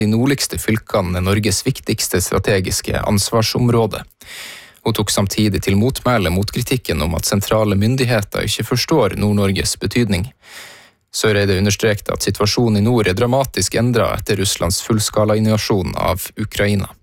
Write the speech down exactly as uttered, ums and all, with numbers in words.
De nordligste fylkene er Norges viktigste strategiske ansvarsområde. Hun tok samtidig til motmæle mot kritikken om at sentrale myndigheter ikke forstår Nord-Norges betydning. Søreide understrekte at situasjonen i nord er dramatisk endret etter Russlands fullskala invasjon av Ukraina.